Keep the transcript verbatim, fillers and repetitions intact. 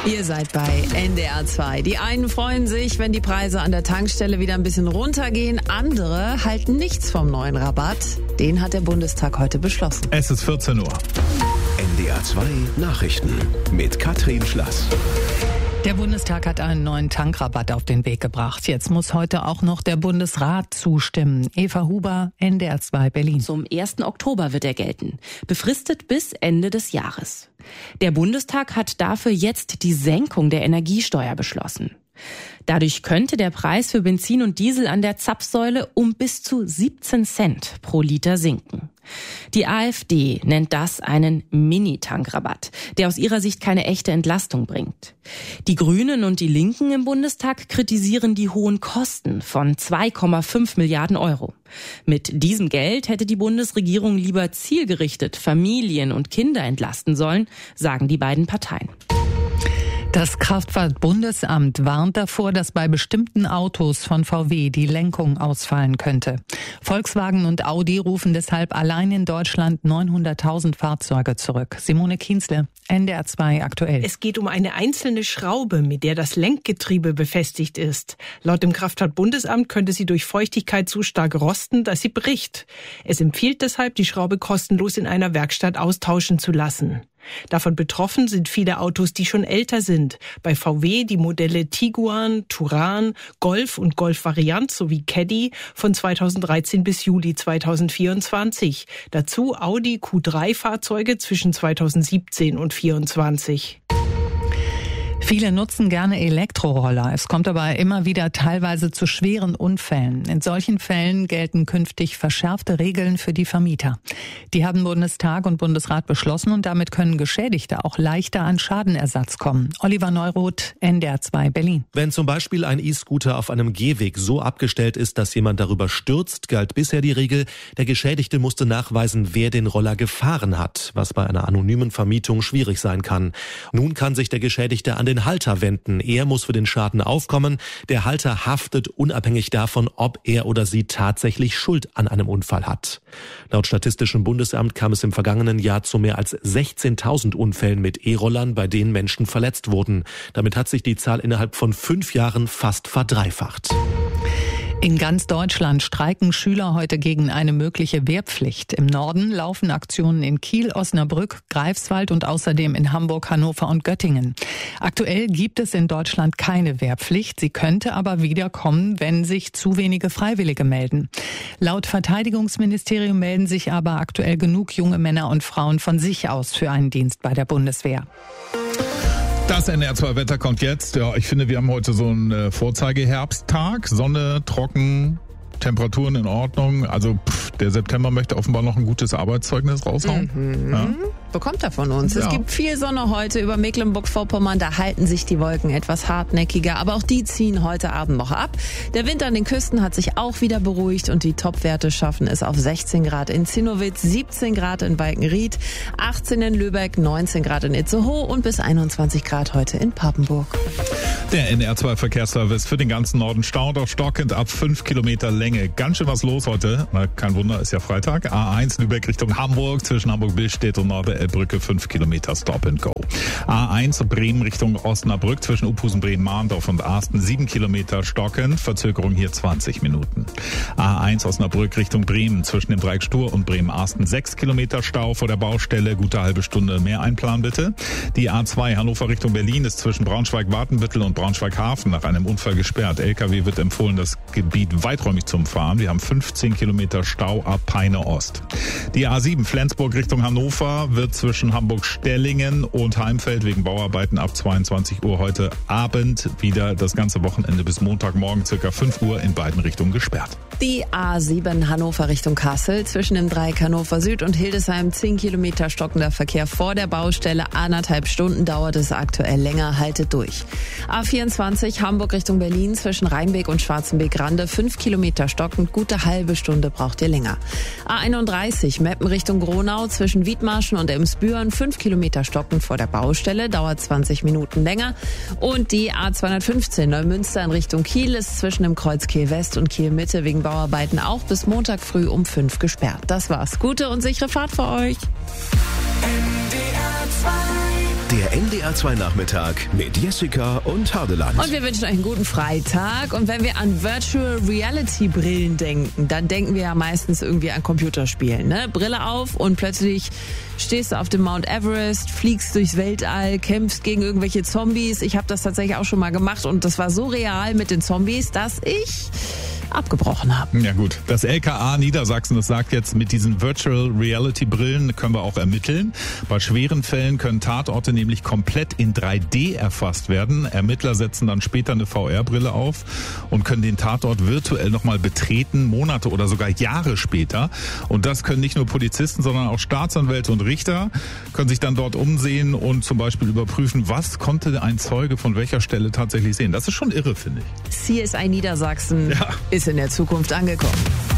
Ihr seid bei N D R zwei. Die einen freuen sich, wenn die Preise an der Tankstelle wieder ein bisschen runtergehen. Andere halten nichts vom neuen Rabatt. Den hat der Bundestag heute beschlossen. Es ist vierzehn Uhr. N D R zwei Nachrichten mit Katrin Schlass. Der Bundestag hat einen neuen Tankrabatt auf den Weg gebracht. Jetzt muss heute auch noch der Bundesrat zustimmen. Eva Huber, N D R zwei Berlin. Zum ersten Oktober wird er gelten, befristet bis Ende des Jahres. Der Bundestag hat dafür jetzt die Senkung der Energiesteuer beschlossen. Dadurch könnte der Preis für Benzin und Diesel an der Zapfsäule um bis zu siebzehn Cent pro Liter sinken. Die AfD nennt das einen Mini-Tankrabatt, der aus ihrer Sicht keine echte Entlastung bringt. Die Grünen und die Linken im Bundestag kritisieren die hohen Kosten von zwei Komma fünf Milliarden Euro. Mit diesem Geld hätte die Bundesregierung lieber zielgerichtet Familien und Kinder entlasten sollen, sagen die beiden Parteien. Das Kraftfahrtbundesamt warnt davor, dass bei bestimmten Autos von V W die Lenkung ausfallen könnte. Volkswagen und Audi rufen deshalb allein in Deutschland neunhunderttausend Fahrzeuge zurück. Simone Kienzle, N D R zwei aktuell. Es geht um eine einzelne Schraube, mit der das Lenkgetriebe befestigt ist. Laut dem Kraftfahrtbundesamt könnte sie durch Feuchtigkeit so stark rosten, dass sie bricht. Es empfiehlt deshalb, die Schraube kostenlos in einer Werkstatt austauschen zu lassen. Davon betroffen sind viele Autos, die schon älter sind. Bei V W die Modelle Tiguan, Touran, Golf und Golf-Variant sowie Caddy von zweitausenddreizehn bis Juli zweitausendvierundzwanzig. Dazu Audi Q drei Fahrzeuge zwischen zweitausendsiebzehn und vierundzwanzig. Viele nutzen gerne Elektroroller. Es kommt aber immer wieder teilweise zu schweren Unfällen. In solchen Fällen gelten künftig verschärfte Regeln für die Vermieter. Die haben Bundestag und Bundesrat beschlossen und damit können Geschädigte auch leichter an Schadenersatz kommen. Oliver Neuroth, N D R zwei Berlin. Wenn zum Beispiel ein E-Scooter auf einem Gehweg so abgestellt ist, dass jemand darüber stürzt, galt bisher die Regel, der Geschädigte musste nachweisen, wer den Roller gefahren hat, was bei einer anonymen Vermietung schwierig sein kann. Nun kann sich der Geschädigte an den Halter wenden. Er muss für den Schaden aufkommen. Der Halter haftet unabhängig davon, ob er oder sie tatsächlich Schuld an einem Unfall hat. Laut Statistischem Bundesamt kam es im vergangenen Jahr zu mehr als sechzehntausend Unfällen mit E-Rollern, bei denen Menschen verletzt wurden. Damit hat sich die Zahl innerhalb von fünf Jahren fast verdreifacht. In ganz Deutschland streiken Schüler heute gegen eine mögliche Wehrpflicht. Im Norden laufen Aktionen in Kiel, Osnabrück, Greifswald und außerdem in Hamburg, Hannover und Göttingen. Aktuell gibt es in Deutschland keine Wehrpflicht. Sie könnte aber wieder kommen, wenn sich zu wenige Freiwillige melden. Laut Verteidigungsministerium melden sich aber aktuell genug junge Männer und Frauen von sich aus für einen Dienst bei der Bundeswehr. Das N D R zwei Wetter kommt jetzt. Ja, ich finde, wir haben heute so einen äh, Vorzeigeherbsttag. Sonne, trocken, Temperaturen in Ordnung. Also pff, der September möchte offenbar noch ein gutes Arbeitszeugnis raushauen. Mhm. Ja? Bekommt er von uns. Ja. Es gibt viel Sonne heute über Mecklenburg-Vorpommern. Da halten sich die Wolken etwas hartnäckiger. Aber auch die ziehen heute Abend noch ab. Der Wind an den Küsten hat sich auch wieder beruhigt und die Topwerte schaffen es auf sechzehn Grad in Zinnowitz, siebzehn Grad in Balkenried, achtzehn in Lübeck, neunzehn Grad in Itzehoe und bis einundzwanzig Grad heute in Papenburg. Der N D R zwei Verkehrsservice für den ganzen Norden staut auf stockend ab fünf Kilometer Länge. Ganz schön was los heute. Na, kein Wunder, ist ja Freitag. A eins Lübeck Richtung Hamburg zwischen Hamburg-Billstedt und Norderelbbrücke fünf Kilometer Stop and Go. A eins Bremen Richtung Osnabrück zwischen Uphusen, Bremen, Mahndorf und Asten sieben Kilometer stockend. Verzögerung hier zwanzig Minuten. A eins Osnabrück Richtung Bremen zwischen dem Dreieck Stur und Bremen-Asten sechs Kilometer Stau vor der Baustelle. Gute halbe Stunde mehr einplanen bitte. Die A zwei Hannover Richtung Berlin ist zwischen Braunschweig-Watenbüttel und Braunschweig-Hafen nach einem Unfall gesperrt. L K W wird empfohlen, das Gebiet weiträumig zu umfahren. Wir haben fünfzehn Kilometer Stau ab Peine Ost. Die A sieben Flensburg Richtung Hannover wird zwischen Hamburg-Stellingen und Heimfeld wegen Bauarbeiten ab zweiundzwanzig Uhr heute Abend wieder das ganze Wochenende bis Montagmorgen circa fünf Uhr in beiden Richtungen gesperrt. Die A sieben Hannover Richtung Kassel zwischen dem Dreieck Hannover Süd und Hildesheim zehn Kilometer stockender Verkehr vor der Baustelle. Anderthalb Stunden dauert es aktuell länger. Haltet durch. A vierundzwanzig Hamburg Richtung Berlin zwischen Rheinbeek und Schwarzenbeek-Rande fünf Kilometer stockend. Gute halbe Stunde braucht ihr länger. A einunddreißig Meppen Richtung Gronau zwischen Wiedmarschen und Emsbüren fünf Kilometer stockend vor der Baustelle. Dauert zwanzig Minuten länger. Und die A zweihundertfünfzehn Neumünster in Richtung Kiel ist zwischen dem Kreuz Kiel West und Kiel Mitte wegen Bauarbeiten auch bis Montag früh um fünf gesperrt. Das war's. Gute und sichere Fahrt für euch. N D R zwei Der N D R zwei Nachmittag mit Jessica und Hardeland. Und wir wünschen euch einen guten Freitag. Und wenn wir an Virtual Reality Brillen denken, dann denken wir ja meistens irgendwie an Computerspielen. Ne? Brille auf und plötzlich stehst du auf dem Mount Everest, fliegst durchs Weltall, kämpfst gegen irgendwelche Zombies. Ich habe das tatsächlich auch schon mal gemacht und das war so real mit den Zombies, dass ich abgebrochen habe. Ja gut, das L K A Niedersachsen, das sagt jetzt, mit diesen Virtual Reality Brillen können wir auch ermitteln. Bei schweren Fällen können Tatorte nämlich komplett in drei D erfasst werden. Ermittler setzen dann später eine V R-Brille auf und können den Tatort virtuell nochmal betreten, Monate oder sogar Jahre später. Und das können nicht nur Polizisten, sondern auch Staatsanwälte und Richter, können sich dann dort umsehen und zum Beispiel überprüfen, was konnte ein Zeuge von welcher Stelle tatsächlich sehen. Das ist schon irre, finde ich. C S I Niedersachsen ja. ist in der Zukunft angekommen.